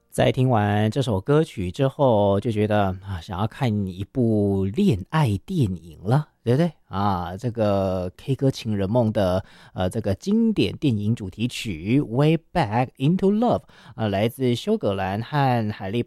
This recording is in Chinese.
在听完这首歌曲之后，就觉得想要看一部恋爱电影了，对不对啊？这个《K 歌情人梦》的这个经典电影主题曲《Way Back Into Love》来自休葛兰和海莉